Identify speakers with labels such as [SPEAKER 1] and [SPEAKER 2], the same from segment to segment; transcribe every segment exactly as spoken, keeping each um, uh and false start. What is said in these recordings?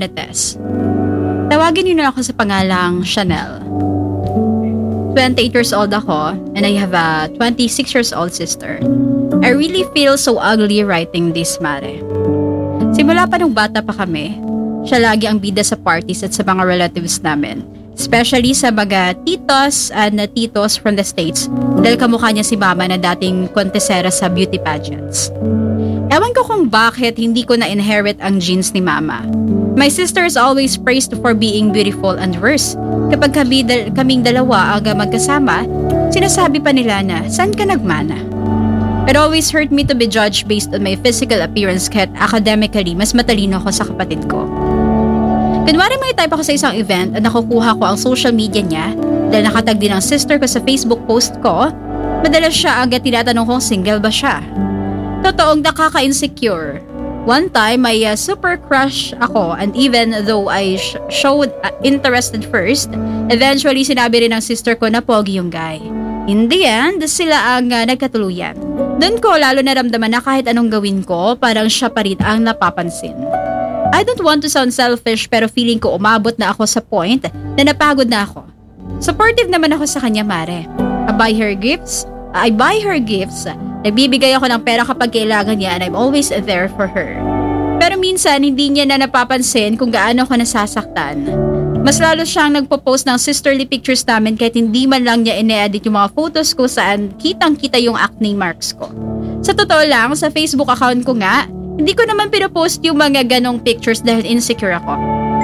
[SPEAKER 1] Marites. Tawagin niyo na ako sa pangalang Chanel. twenty-eight years old ako and I have a twenty-six years old sister. I really feel so ugly writing this, Mare. Simula pa nung bata pa kami, siya lagi ang bida sa parties at sa mga relatives namin. Especially sa mga titos and titos from the States dahil kamukha niya si mama na dating kontesera sa beauty pageants. Ewan ko kung bakit hindi ko na-inherit ang genes ni mama. My sister is always praised for being beautiful and worse. Kapag kami, dal- kaming dalawa aga magkasama, sinasabi pa nila na, saan ka nagmana? It always hurt me to be judged based on my physical appearance kahit academically mas matalino ako sa kapatid ko. Kunwari may type ako sa isang event at nakukuha ko ang social media niya dahil nakatag din ang sister ko sa Facebook post ko, madalas siya agad tinatanong kung single ba siya. Totoong nakaka-insecure. One time, may uh, super crush ako and even though I sh- showed uh, interest at first, eventually sinabi rin ng sister ko na pogi yung guy. In the end, sila ang uh, nagkatuluyan. Doon ko lalo naramdaman na kahit anong gawin ko, parang siya pa rin ang napapansin. I don't want to sound selfish pero feeling ko umabot na ako sa point na napagod na ako. Supportive naman ako sa kanya, Mare. I buy her gifts. I buy her gifts. Nagbibigay ako ng pera kapag kailangan niya and I'm always there for her. Pero minsan, hindi niya na napapansin kung gaano ako nasasaktan. Mas lalo siyang nagpo-post ng sisterly pictures namin kahit hindi man lang niya ine-edit yung mga photos ko saan kitang-kita yung acne marks ko. Sa totoo lang, sa Facebook account ko nga, hindi ko naman pinopost yung mga ganong pictures dahil insecure ako.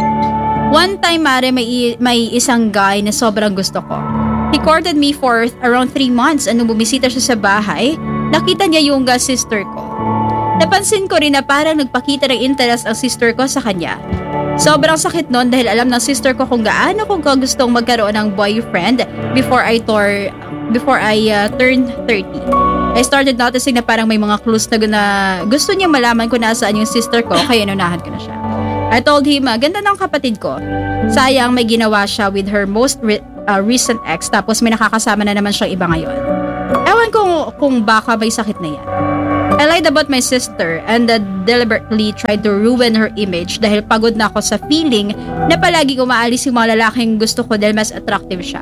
[SPEAKER 1] One time, Mare, may, may isang guy na sobrang gusto ko. He courted me for around three months and nung bumisita siya sa bahay, nakita niya yung uh, sister ko. Napansin ko rin na parang nagpakita ng interest ang sister ko sa kanya. Sobrang sakit nun dahil alam ng sister ko kung gaano ko gustong magkaroon ng boyfriend before I tore, before I uh, turned thirty. I started noticing na parang may mga clues na, na gusto niya malaman kung nasaan yung sister ko kaya inunahan ko na siya. I told him, uh, ganda ng kapatid ko. Sayang may ginawa siya with her most re- uh, recent ex tapos may nakakasama na naman siyang iba ngayon. Ewan kung, kung baka may sakit na yan. I lied about my sister and uh, deliberately tried to ruin her image dahil pagod na ako sa feeling na palagi umaalis yung mga lalaking gusto ko dahil mas attractive siya.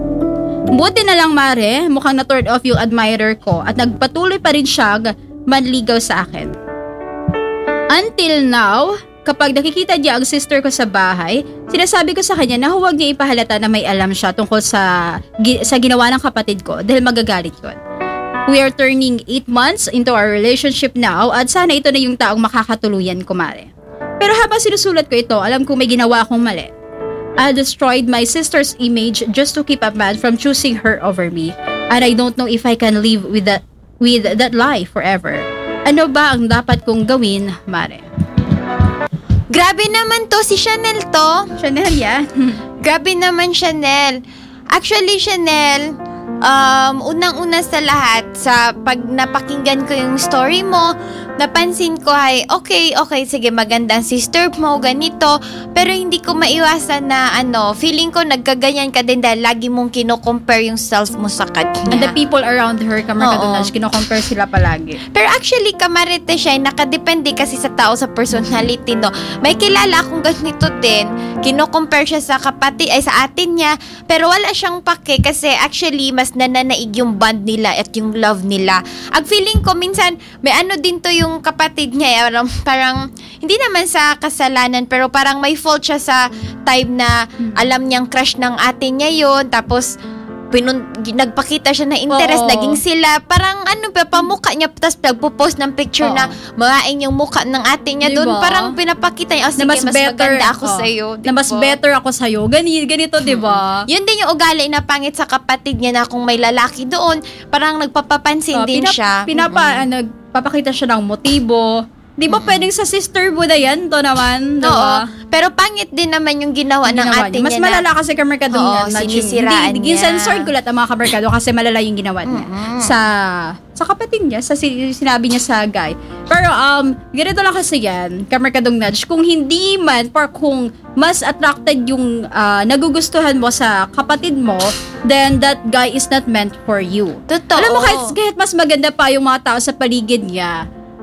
[SPEAKER 1] Buti na lang, Mare, mukhang na-turn off yung admirer ko at nagpatuloy pa rin siya manligaw sa akin. Until now, kapag nakikita niya ang sister ko sa bahay, sinasabi ko sa kanya na huwag niya ipahalata na may alam siya tungkol sa, sa ginawa ng kapatid ko dahil magagalit yun. We are turning eight months into our relationship now at sana ito na yung taong makakatuluyan ko, Mare. Pero habang sinusulat ko ito, alam kong may ginawa akong mali. I destroyed my sister's image just to keep a man from choosing her over me. And I don't know if I can live with that, with that lie forever. Ano ba ang dapat kong gawin, Mare?
[SPEAKER 2] Grabe naman to, si Chanel to.
[SPEAKER 1] Chanel, yeah.
[SPEAKER 2] Grabe naman, Chanel. Actually, Chanel, um, unang-una sa lahat, sa pag napakinggan ko yung story mo, napansin ko ay, okay, okay, sige, maganda ang sister mo, ganito, pero hindi ko maiwasan na, ano, feeling ko nagkaganyan ka din dahil lagi mong kino-compare yung self mo sa kanya.
[SPEAKER 1] And the people around her, kamarkadunaj, kino-compare sila palagi.
[SPEAKER 2] Pero actually, kamarite siya, nakadepende kasi sa tao, sa personality, no. May kilala akong ganito din, kino-compare siya sa kapatid, ay sa atin niya, pero wala siyang pake kasi actually, mas nananaig yung bond nila at yung love nila. Ang feeling ko, minsan, may ano din to yung yung kapatid niya, parang, parang hindi naman sa kasalanan pero parang may fault siya sa time na alam niyang crush ng ate niya yun, tapos pinun- nagpakita siya na interest,
[SPEAKER 1] Oo.
[SPEAKER 2] naging sila, parang ano pa, pamukha niya, tapos nagpo-post ng picture
[SPEAKER 1] Oo.
[SPEAKER 2] na mahain yung mukha ng ate niya
[SPEAKER 1] Diba?
[SPEAKER 2] doon, parang pinapakita niya, oh, sige,
[SPEAKER 1] Na mas
[SPEAKER 2] mas,
[SPEAKER 1] better
[SPEAKER 2] maganda ako
[SPEAKER 1] oh,
[SPEAKER 2] sa'yo.
[SPEAKER 1] Na mas
[SPEAKER 2] diba?
[SPEAKER 1] better ako sa'yo. Ganito, ganito, di ba?
[SPEAKER 2] Yun din yung ugali na pangit sa kapatid niya na kung may lalaki doon, parang nagpapapansin
[SPEAKER 1] Oh,
[SPEAKER 2] din
[SPEAKER 1] pinap-
[SPEAKER 2] siya.
[SPEAKER 1] Pinapa, ano, papakita siya ng motibo. Di ba pwedeng sa sister mo na yan? To naman, di
[SPEAKER 2] Oo.
[SPEAKER 1] ba?
[SPEAKER 2] Pero pangit din naman yung ginawa ng
[SPEAKER 1] Ginawa
[SPEAKER 2] ate
[SPEAKER 1] niya. Mas
[SPEAKER 2] niya
[SPEAKER 1] malala
[SPEAKER 2] na,
[SPEAKER 1] kasi kamerkado
[SPEAKER 2] Oo,
[SPEAKER 1] niya. na-
[SPEAKER 2] sinisiraan
[SPEAKER 1] hindi,
[SPEAKER 2] niya.
[SPEAKER 1] censored ko lahat ang mga kamerkado kasi malala yung ginawa niya.
[SPEAKER 2] Mm-mm.
[SPEAKER 1] Sa sa kapatid niya, sa si- sinabi niya sa guy. Pero um, ganito lang kasi yan, kamerkadong nudge. Kung hindi man, or kung mas attracted yung uh, nagugustuhan mo sa kapatid mo, then that guy is not meant for you.
[SPEAKER 2] Totoo.
[SPEAKER 1] Alam mo, kahit, kahit mas maganda pa yung mga tao sa paligid niya,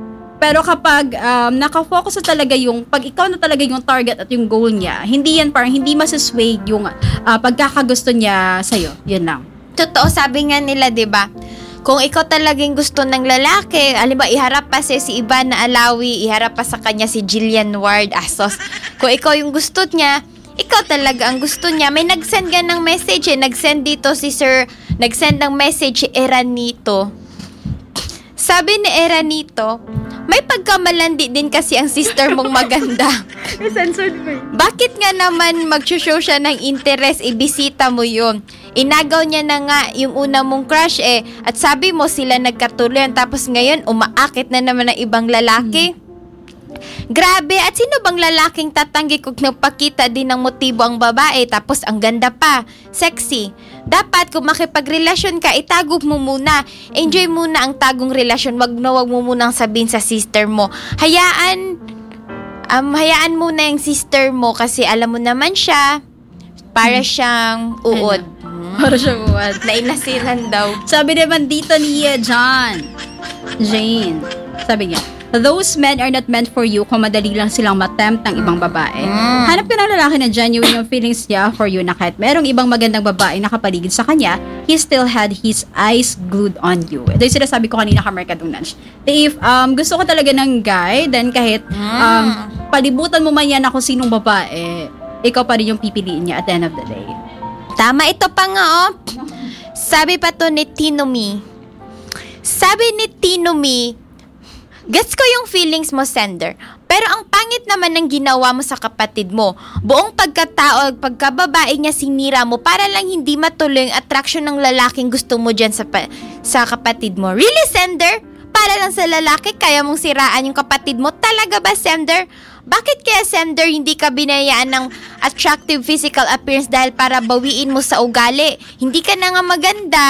[SPEAKER 1] Pero kapag um, nakafocus na talaga yung, pag ikaw na talaga yung target at yung goal niya, hindi yan parang, hindi masasway yung uh, pagkakagusto niya sa'yo. Yun lang.
[SPEAKER 2] Totoo, sabi nga nila, di ba? Kung ikaw talagang gusto ng lalaki, alam ba, iharap pa si, si Ivana Alawi, iharap pa sa kanya si Jillian Ward Asos. Kung ikaw yung gusto niya, ikaw talaga ang gusto niya. May nag-send ka ng message eh. Nag-send dito si Sir, nag-send ng message si Eranito. Sabi ni Eranito, may pagkamalandi din kasi ang sister mong maganda.
[SPEAKER 1] Censored ba?
[SPEAKER 2] Bakit nga naman mag-show siya ng interest, ibisita mo yun? Inagaw niya na nga yung una mong crush eh. At sabi mo sila nagkatuloyan, tapos ngayon umaakit na naman ng ibang lalaki. Grabe, at sino bang lalaking tatanggi kung nagpakita din ng motibo ang babae, tapos ang ganda pa, sexy? Dapat kung makipagrelasyon ka, itago mo muna. Enjoy muna ang tagong relasyon. Wag na wag mo munang sabihin sa sister mo. Hayaan, um, hayaan muna yung sister mo kasi alam mo naman siya, para siyang uod.
[SPEAKER 1] Ano? Para siyang uod.
[SPEAKER 2] Nainasilan daw.
[SPEAKER 1] Sabi naman dito ni uh, John, Jane, sabi niya, those men are not meant for you kung madali lang silang matempt ng ibang babae.
[SPEAKER 2] Mm.
[SPEAKER 1] Hanap ka ng lalaki na genuine yung feelings niya for you na kahit merong ibang magandang babae nakapaligid sa kanya, he still had his eyes glued on you. Ito yung sinasabi ko kanina ka Mercadong Lunch. If um, gusto ko talaga ng guy, then kahit um, palibutan mo man yan ako sinong babae, ikaw pa rin yung pipiliin niya at the end of the day.
[SPEAKER 2] Tama, ito pa nga oh. Sabi pa to ni Tinomi. Sabi ni Tinomi, gets ko yung feelings mo, sender. Pero ang pangit naman ng ginawa mo sa kapatid mo. Buong pagkatao at pagkababae niya sinira mo para lang hindi matuloy ang attraction ng lalaking gusto mo dyan sa, pa- sa kapatid mo. Really, sender? Para lang sa lalaki, kaya mong siraan yung kapatid mo? Talaga ba, sender? Bakit kaya, sender, hindi ka binayaan ng attractive physical appearance dahil para bawiin mo sa ugali? Hindi ka na nga maganda.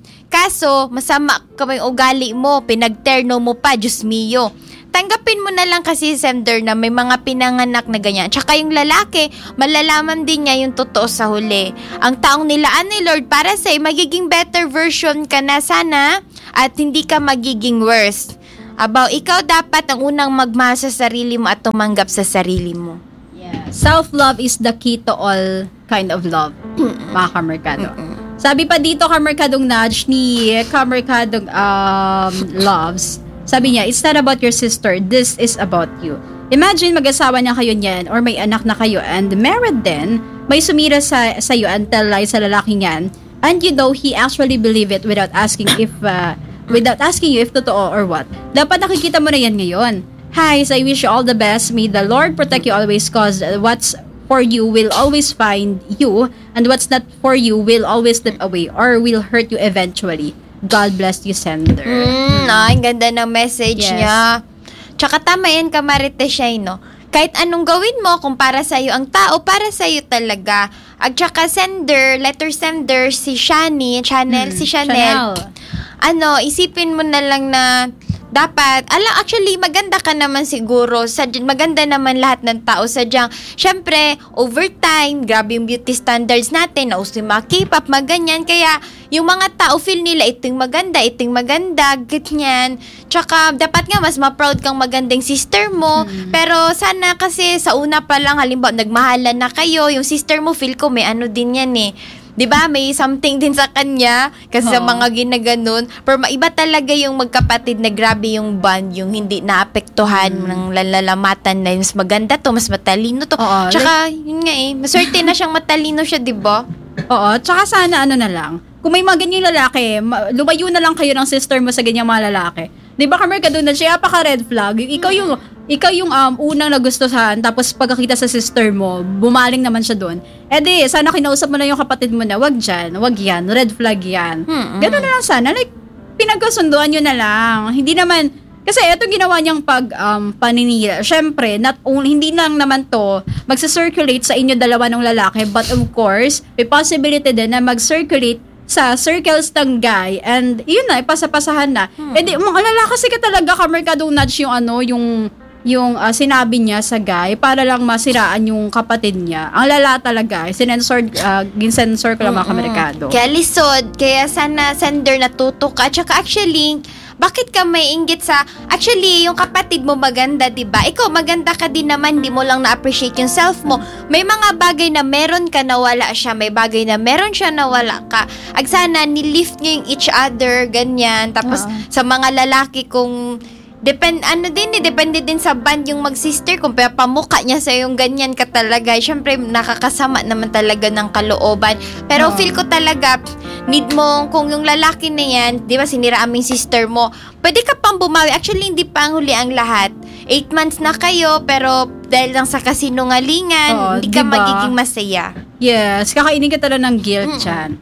[SPEAKER 2] Kaso, masama ka ba yung ugali mo, pinagterno mo pa, Diyos mio. Tanggapin mo na lang kasi, sender, na may mga pinanganak na ganyan. Tsaka yung lalaki, malalaman din niya yung totoo sa huli. Ang taong nilaan ni Lord para sa'yo, magiging better version ka na sana at hindi ka magiging worse. Abaw, ikaw dapat ang unang magmahal sa sarili mo at tumanggap sa sarili mo.
[SPEAKER 1] Yeah. Self-love is the key to all kind of love, mga kamerkado. Sabi pa dito, Kamerkadong Nudge ni Kamerkadong um, Loves, sabi niya, it's not about your sister, this is about you. Imagine mag-asawa na kayo niyan or may anak na kayo and married din, may sumira sa, sa iyo and tell lies sa lalaking yan, and you know he actually believe it without asking if uh, without asking you if totoo or what. Dapat nakikita mo na yan ngayon. Hi, so I wish you all the best. May the Lord protect you always, cause what's for you will always find you, and what's not for you will always slip away or will hurt you eventually. God bless you, sender.
[SPEAKER 2] Mm, ay, ganda ng message
[SPEAKER 1] Yes.
[SPEAKER 2] niya. Tsaka tama yan, Kamarite Shay, no? Kahit anong gawin mo, kung para sa'yo ang tao, para sa'yo talaga. At tsaka sender, letter sender, si Shani, channel,
[SPEAKER 1] Hmm,
[SPEAKER 2] si Chanel.
[SPEAKER 1] Chanel.
[SPEAKER 2] Ano, isipin mo na lang na dapat, ala, actually, maganda ka naman siguro. Sadya, maganda naman lahat ng tao. Sadyang, syempre, over time, grabe yung beauty standards natin. Nauso yung mga K-pop, maganyan. Kaya, yung mga tao feel nila, iting maganda, iting maganda, ganyan. Tsaka, dapat nga, mas ma-proud kang magandang sister mo. Hmm. Pero, sana kasi, sa una pa lang, halimbawa, nagmahalan na kayo, yung sister mo, feel ko, may ano din yan eh. 'Di ba? May something din sa kanya kasi sa
[SPEAKER 1] Oo.
[SPEAKER 2] mga ginaganon. Pero maiba talaga yung magkapatid na grabe yung bond, yung hindi naapektuhan
[SPEAKER 1] Mm.
[SPEAKER 2] ng lalalamatan na mas maganda to, mas matalino to.
[SPEAKER 1] Oo,
[SPEAKER 2] Tsaka, yun nga eh, maswerte na siyang matalino siya, 'di ba?
[SPEAKER 1] Oo, tsaka sana ano na lang, kung may mga ganyang lalaki, ma- lumayo na lang kayo ng sister mo sa ganyang mga lalaki. Di ba, Kamerkadong Nudge, siya apaka red flag. Ikaw yung, ikaw yung um, unang nagustuhan, tapos pagkakita sa sister mo, bumaling naman siya doon. Eh di, sana kinausap mo na yung kapatid mo na, wag dyan, wag yan, red flag yan.
[SPEAKER 2] Hmm,
[SPEAKER 1] Ganun na lang sana, like, pinagkasunduan nyo na lang. Hindi naman, kasi ito ginawa niyang pag um, paninira. Syempre, not only, hindi lang naman to magsa-circulate sa inyo dalawa ng lalaki, but of course, may possibility din na mag-circulate sa circles ng guy, and yun na, ipasapasahan na. Hmm. Eh di, maalala kasi ka talaga, Kamerkadong Nudge, yung ano, yung yung uh, sinabi niya sa guy para lang masiraan yung kapatid niya. Ang lala talaga, sinensor, uh, ginsensor ko lang mga Kamerkado.
[SPEAKER 2] Kaya lisod, kaya sana sender natuto ka. Tsaka actually, bakit ka may inggit sa, actually, yung kapatid mo maganda, diba? Ikaw, maganda ka din naman, di mo lang na-appreciate yung self mo. May mga bagay na meron ka na wala siya, may bagay na meron siya na wala ka. Ag sana, nilift nyo yung each other, ganyan. Tapos, uh-huh. sa mga lalaki, kung Depend, ano din eh, depende din sa band yung mag-sister. Kung pamuka niya sa yung ganyan ka talaga, syempre nakakasama naman talaga ng kalooban. Pero oh. feel ko talaga, need mo, kung yung lalaki na yan, di ba sinira aming sister mo, pwede ka pang bumawi. Actually, hindi pa ang huli ang lahat. Eight months na kayo, pero dahil lang sa kasinungalingan, oh, hindi ka diba? Magiging masaya.
[SPEAKER 1] Yes, kakainin ka talaga ng guilt mm. dyan.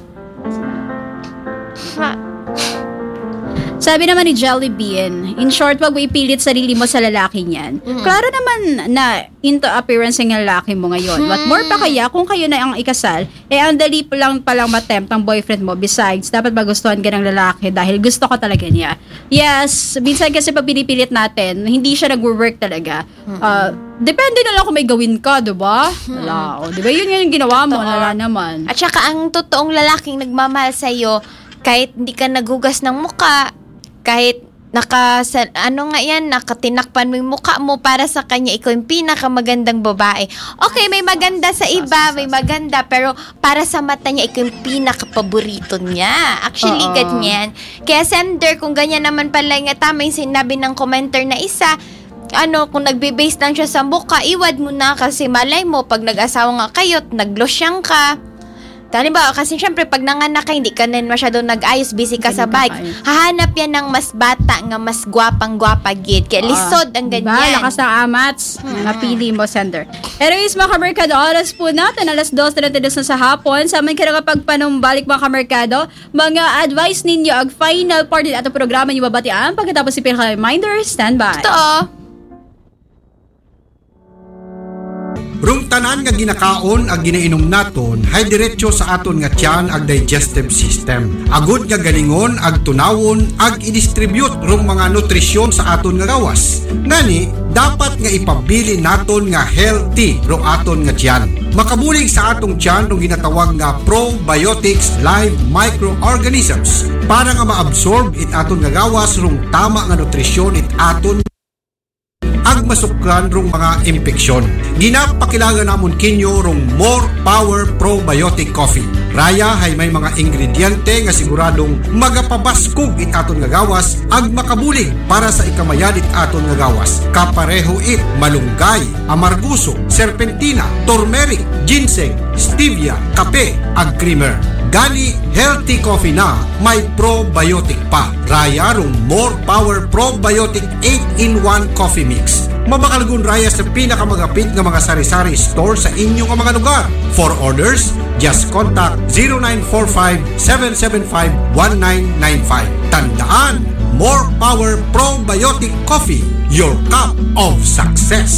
[SPEAKER 2] Ha-
[SPEAKER 1] Sabi naman ni Jellybean, in short, wag mo ipilit sarili mo sa lalaki niyan. Mm-hmm. Klaro naman na into appearance ng lalaki mo ngayon. Mm-hmm. What more pa kaya kung kayo na ang ikasal, eh ang dali pa lang palang matempt ang boyfriend mo. Besides, dapat magustuhan ka ng lalaki dahil gusto ka talaga niya. Yes, minsan kasi pag pinipilit natin, hindi siya nag-work talaga. Mm-hmm. Uh, depende na lang kung may gawin ka, diba? Mm-hmm. Wala. O, diba? Yun yung ginawa mo, wala naman.
[SPEAKER 2] At saka ang totoong lalaking nagmamahal sa'yo, kahit hindi ka nagugas ng muka, kahit naka, ano nga yan, nakatinakpan mo yung mukha mo para sa kanya, ikaw yung pinakamagandang babae. Okay, may maganda sa iba, may maganda, pero para sa mata niya, ikaw yung pinakapaborito niya. Actually, Uh-oh. ganyan. Kaya sender, kung ganyan naman pala nga, tama yung sinabi ng commenter na isa, ano, kung nagbe-base lang siya sa mukha, iwad mo na kasi malay mo, pag nag-asawa nga kayo, naglosyang ka, Tali ba? Kasi syempre, pag nanganak ka, hindi ka na masyado nag-ayos, busy ka sa bike. Hahanap yan ng mas bata, nga mas gwapang-gwapa, gid. Kaya lisod ang ganyan.
[SPEAKER 1] Diba? Lakas ng amats. Hmm. Napili mo, sender. Anyways, mga kamerkado, oras po natin, alas dos na na sa hapon. Sa amin ka na kapag panumbalik, mga kamerkado, mga advice ninyo, ang final part din atong programa nyo babatian. Pagkatapos si pinaka-reminder, stand by.
[SPEAKER 2] Ito,
[SPEAKER 3] Rung tanan nga ginakaon ag ginainom naton hay diretso sa aton nga tiyan ag digestive system. Agud nga galingon ag tunawon ag i-distribute rung mga nutrisyon sa aton nga gawas. Ngani dapat nga ipabili naton nga healthy rung aton nga tiyan. Makabulig sa atong tiyan rung ginatawag nga probiotics live microorganisms para nga maabsorb it aton nga gawas rung tama nga nutrisyon it aton ag masukran rong mga impeksyon. Ginapakilala namon kinyo rong More Power Probiotic Coffee. Raya hay may mga ingrediente nga siguradong magapabaskog it aton nga gawas ag makabulig para sa ikamayan it aton nga gawas. Kapareho it malunggay, amarguso, serpentina, turmeric, ginseng, stevia, kape ag creamer. Gani healthy coffee na may probiotic pa. Raya rong More Power Probiotic eight in one Coffee Mix. Mabakalgun raya sa pinakamagapit nga mga sari-sari store sa inyong mga lugar. For orders, just contact zero nine four five, seven seven five, one nine nine five. Tandaan, More Power Probiotic Coffee, your cup of success.